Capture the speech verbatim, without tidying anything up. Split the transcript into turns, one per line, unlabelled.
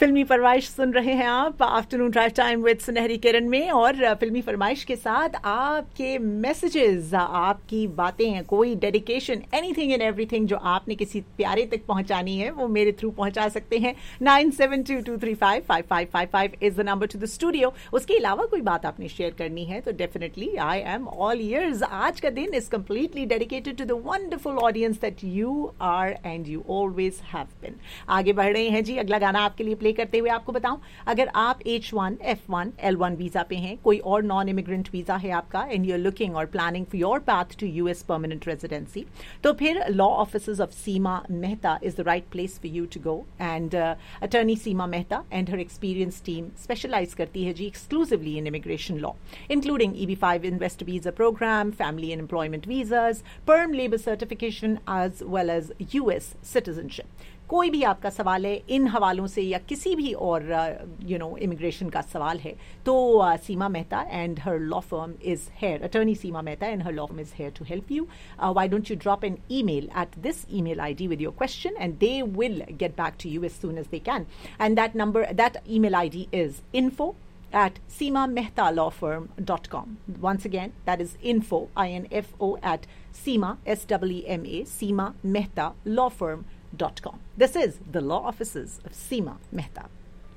फिल्मी फरमाइश सुन रहे हैं आप आफ्टरनून ड्राइव टाइम विद सुनहरी किरण में, और फिल्मी फरमाइश के साथ आपके मैसेजेस, आपकी बातें, कोई डेडिकेशन, एनीथिंग एंड एवरीथिंग जो आपने किसी प्यारे तक पहुंचानी है वो मेरे थ्रू पहुंचा सकते हैं. Nine seven to to three five five five five five is the number two the studio. उसके अलावा कोई बात आपने शेयर करनी है तो definitely I am all years. आज का दिन is completely dedicated to the wonderful audience that you are and you always have been. आगे बढ़ रहे हैं जी. अगला गाना आपके लिए प्ले करते हुए आपको बताऊं, अगर आप H one, F one, L one visa पे हैं, कोई और नॉन इमिग्रेंट वीजा है आपका, एंड यू आर लुकिंग और planning for your path to US permanent residency, तो फिर law offices of Seema Mehta is the right place for you to go. And attorney Seema Mehta and her experience team specialise करती है जी exclusively in immigration law, including E B five investor visa programme, family and employment visas, पर्म labour certification as well as US citizenship. कोई भी आपका सवाल है इन हवालों से या किसी भी और यू नो इमिग्रेशन का सवाल है तो सीमा Mehta and her law firm is here. Attorney Seema Mehta and her law firm is here to help you. Why don't you drop an email at this email ID with your question and they will get back to you as soon as they can. And that number, that email I D is info at seema mehta law firm dot com. Once again, that is info, I N F O, at seema, S E E M A, seema mehta law firm dot com. This is the law offices of Seema Mehta.